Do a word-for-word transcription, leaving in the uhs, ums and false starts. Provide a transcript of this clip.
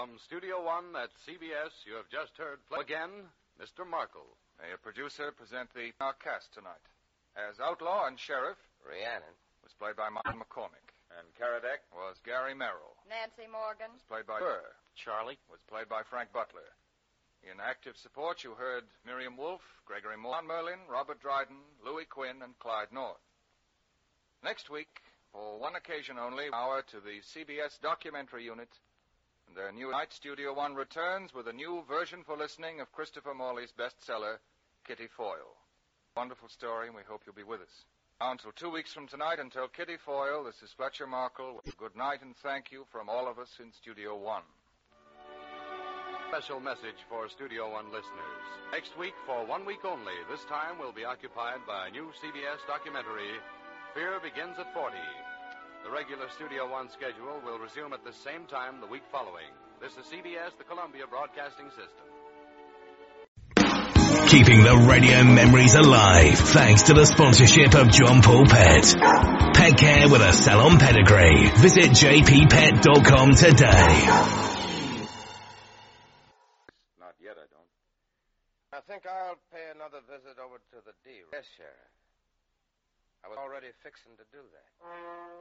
From Studio One at C B S, you have just heard again, Mister Markle. May a producer present the our cast tonight. As Outlaw and Sheriff, Rhiannon was played by Martin McCormick. and Karadec Was Gary Merrill. Nancy Morgan. Was played by Burr. Charlie. Was played by Frank Butler. In active support, you heard Miriam Wolfe, Gregory Moore, John Merlin, Robert Dryden, Louis Quinn, and Clyde North. Next week, for one occasion only, hour to the C B S documentary unit, and their new Night Studio One returns with a new version for listening of Christopher Morley's bestseller, Kitty Foyle. Wonderful story, and we hope you'll be with us. Now, until two weeks from tonight, until Kitty Foyle, this is Fletcher Markle. Good night and thank you from all of us in Studio One. Special message for Studio One listeners. Next week, for one week only, this time we'll be occupied by a new C B S documentary, Fear Begins at forty. The regular Studio One schedule will resume at the same time the week following. This is C B S, the Columbia Broadcasting System. Keeping the radio memories alive thanks to the sponsorship of John Paul Pet. Pet care with a salon pedigree. Visit j p pet dot com today. Not yet, I don't. I think I'll pay another visit over to the D. Yes, Sheriff. I was already fixing to do that.